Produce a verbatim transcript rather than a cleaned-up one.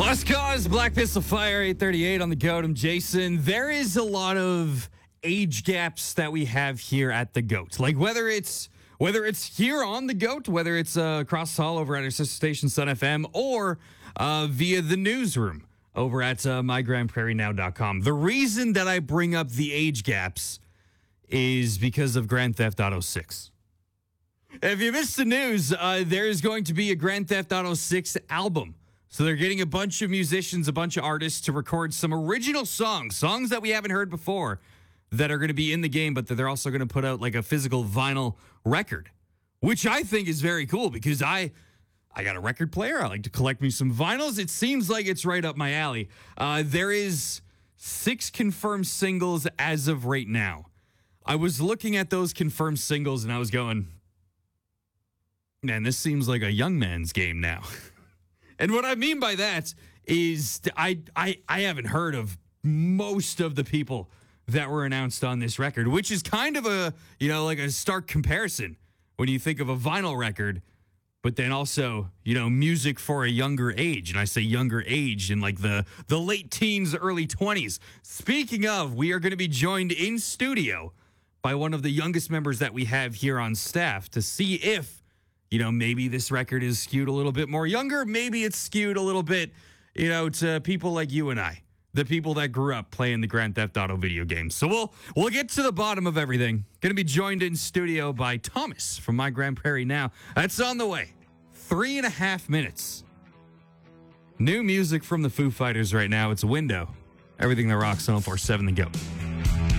Lost Cause, Black Pistol Fire, eight thirty-eight on the GOAT. I'm Jason. There is a lot of age gaps that we have here at the GOAT. Like whether it's whether it's here on the GOAT, whether it's uh, across the hall over at our sister station, Sun F M, or uh, via the newsroom over at uh, my grand prairie now dot com. The reason that I bring up the age gaps is because of Grand Theft Auto six. If you missed the news, uh, there is going to be a Grand Theft Auto six album. So they're getting a bunch of musicians, a bunch of artists to record some original songs, songs that we haven't heard before that are going to be in the game, but that they're also going to put out like a physical vinyl record, which I think is very cool because I I got a record player. I like to collect me some vinyls. It seems like it's right up my alley. Uh, there is six confirmed singles as of right now. I was looking at those confirmed singles and I was going, man, this seems like a young man's game now. And what I mean by that is I, I I haven't heard of most of the people that were announced on this record, which is kind of a, you know, like a stark comparison when you think of a vinyl record, but then also, you know, music for a younger age. And I say younger age in like the, the late teens, early twenties. Speaking of, we are going to be joined in studio by one of the youngest members that we have here on staff to see if, you know, maybe this record is skewed a little bit more younger. Maybe it's skewed a little bit, you know, to people like you and I, the people that grew up playing the Grand Theft Auto video games. So we'll we'll get to the bottom of everything. Going to be joined in studio by Thomas from My Grand Prairie Now. That's on the way. Three and a half minutes. New music from the Foo Fighters right now. It's a window. Everything that rocks on four seven The GOAT.